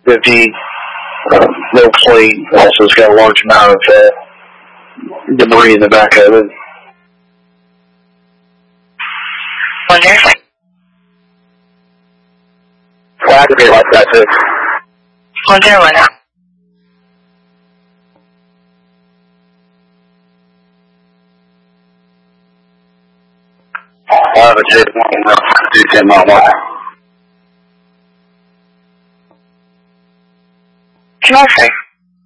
50 low plate also has got a large amount of debris in the back of it. Wonder. Activate like that too. Wonder. I have a J1, 210 mile mark. Traffic.